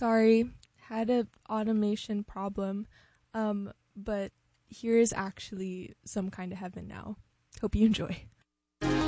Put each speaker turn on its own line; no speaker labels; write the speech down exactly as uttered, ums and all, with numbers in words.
sorry, had a automation problem, um, but here is actually some kind of heaven now. Hope you enjoy.